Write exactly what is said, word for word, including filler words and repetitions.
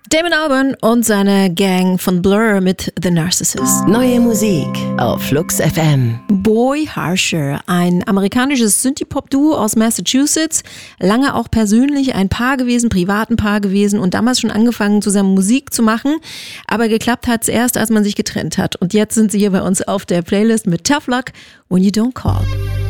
Damon Albarn und seine Gang von Blur mit The Narcissist. Neue Musik auf Flux F M. Boy Harsher, ein amerikanisches Synthie-Pop-Duo aus Massachusetts. Lange auch persönlich ein Paar gewesen, privat ein Paar gewesen und damals schon angefangen, zusammen Musik zu machen. Aber geklappt hat es erst, als man sich getrennt hat. Und jetzt sind sie hier bei uns auf der Playlist mit Tough Luck, When You Don't Call.